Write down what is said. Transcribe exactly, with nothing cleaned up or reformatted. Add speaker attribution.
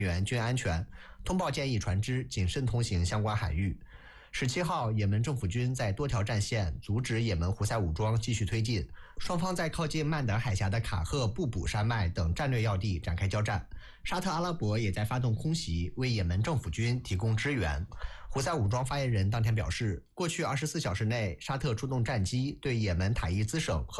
Speaker 1: 员均安全，通报建议船只谨慎通行相关海域。十七号，也门政府军在多条战线阻止也门胡塞武装继续推进，双方在靠近曼德海峡的卡赫布卜山脉等战略要地展开交战。沙特阿拉伯也在发动空袭，为也门政府军提供支援。胡塞武装发言人当天表示，过去二十四小时内，沙特出动战机对也门塔伊兹省和